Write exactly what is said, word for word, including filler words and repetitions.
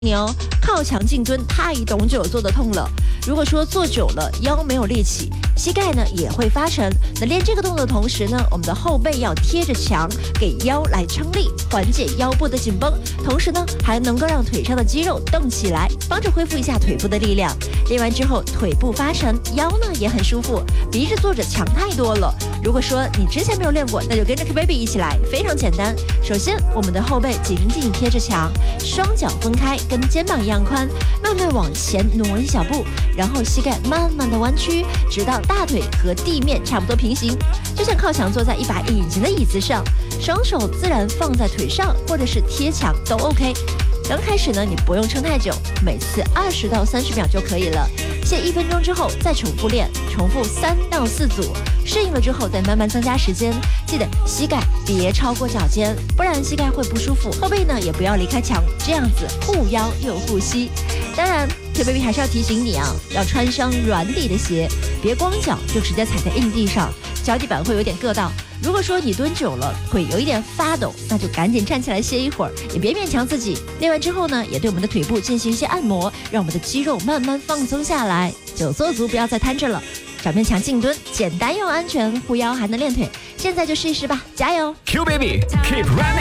你哦，靠墙静蹲太懂久坐的痛了。如果说坐久了腰没有力气，膝盖呢也会发沉。那练这个动作的同时呢，我们的后背要贴着墙，给腰来撑力，缓解腰部的紧绷。同时呢，还能够让腿上的肌肉动起来，帮着恢复一下腿部的力量。练完之后，腿部发沉，腰呢也很舒服。比着坐着强太多了。如果说你之前没有练过，那就跟着 Q Baby 一起来，非常简单。首先，我们的后背紧紧贴着墙，双脚分开。跟肩膀一样宽，慢慢往前挪一小步，然后膝盖慢慢的弯曲，直到大腿和地面差不多平行，就像靠墙坐在一把隐形的椅子上，双手自然放在腿上，或者是贴墙都 OK。刚开始呢，你不用撑太久，每次二十到三十秒就可以了。先一分钟之后再重复练，重复三到四组，适应了之后再慢慢增加时间。记得膝盖别超过脚尖，不然膝盖会不舒服。后背呢也不要离开墙，这样子护腰又护膝。当然 Q Baby 还是要提醒你啊，要穿上软底的鞋，别光脚就直接踩在硬地上，脚底板会有点硌到。如果说你蹲久了腿有一点发抖，那就赶紧站起来歇一会儿，也别勉强自己。练完之后呢，也对我们的腿部进行一些按摩，让我们的肌肉慢慢放松下来。久坐族不要再瘫着了，找面墙静蹲，简单又安全，护腰还能练腿。现在就试一试吧，加油 ！Q Baby Keep Running。